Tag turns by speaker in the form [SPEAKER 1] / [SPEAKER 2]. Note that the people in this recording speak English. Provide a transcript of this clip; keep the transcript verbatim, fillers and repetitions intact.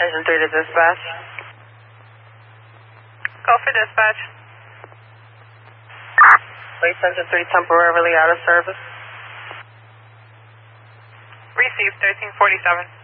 [SPEAKER 1] Engine three to dispatch.
[SPEAKER 2] Go for dispatch.
[SPEAKER 1] Place engine three temporarily out of service.
[SPEAKER 2] Receive thirteen forty-seven.